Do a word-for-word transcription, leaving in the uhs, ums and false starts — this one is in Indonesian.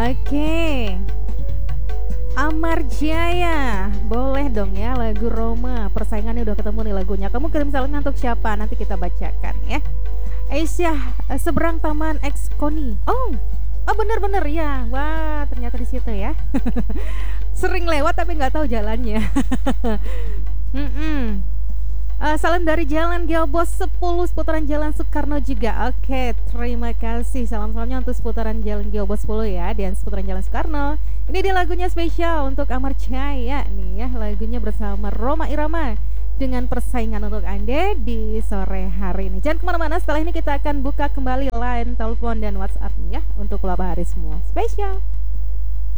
Oke, Amar Jaya, boleh dong ya lagu Roma. Persaingannya udah ketemu nih lagunya. Kamu kirim salamnya untuk siapa? Nanti kita bacakan ya. Aisyah, eh, seberang taman X Koni. Oh, oh bener-bener ya. Wah, ternyata di situ ya. Sering lewat tapi nggak tahu jalannya. Mm-mm. Eh, salam dari Jalan Geobos sepuluh, seputaran Jalan Soekarno juga. Oke, terima kasih. Salam-salamnya untuk seputaran Jalan Geobos sepuluh ya, dan seputaran Jalan Soekarno. Ini dia lagunya spesial untuk Amar Jaya nih ya. Lagunya bersama Rhoma Irama dengan persaingan untuk Anda di sore hari ini. Jangan kemana-mana, setelah ini kita akan buka kembali line telepon dan WhatsApp ya untuk Laba Hari semua. Spesial.